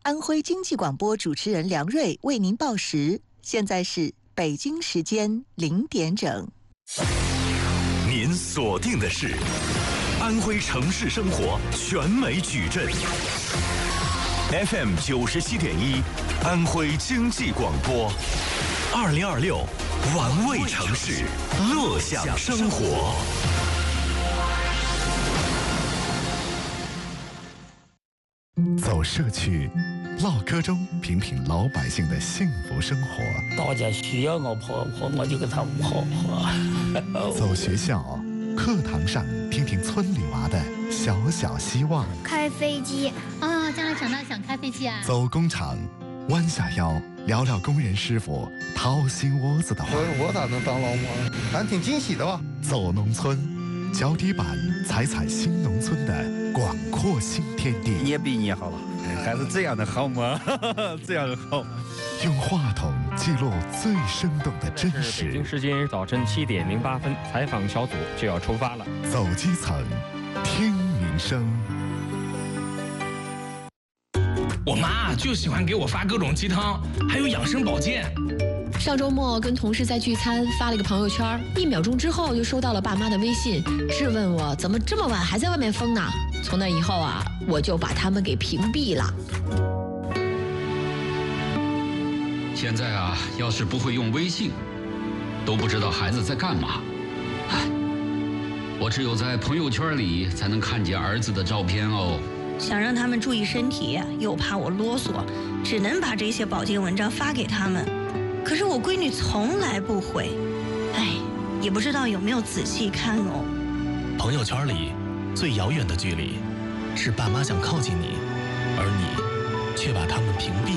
安徽经济广播主持人梁瑞为您报时，现在是北京时间0点整。 您锁定的是安徽城市生活全美矩阵 FM 97.1，安徽经济广播，2026玩味城市，乐享生活。 走社区，唠嗑中品品老百姓的幸福生活。 大家需要我婆婆，我就给他们婆婆。 走学校，课堂上听听村里娃的小小希望。 开飞机啊，将来长大想开飞机啊。 走工厂，弯下腰聊聊工人师傅掏心窝子的话。 我咋能当老母呢？还挺惊喜的吧。 走农村，脚底板踩踩新农村的广阔新天地。 你也比你好了，还是这样的好吗？这样的好。 用话筒记录最生动的真实。 北京时间早晨7点08分，采访小组就要出发了。 走基层，听民生。 我妈就喜欢给我发各种鸡汤，还有养生保健。 上周末跟同事在聚餐，发了一个朋友圈，1秒钟之后就收到了爸妈的微信，质问我怎么这么晚还在外面疯呢？从那以后啊，我就把他们给屏蔽了。 现在啊，要是不会用微信，都不知道孩子在干嘛。哎，我只有在朋友圈里才能看见儿子的照片哦。 想让他们注意身体，又怕我啰嗦，只能把这些保健文章发给他们。可是我闺女从来不回，哎，也不知道有没有仔细看哦。 朋友圈里最遥远的距离，是爸妈想靠近你，而你却把他们屏蔽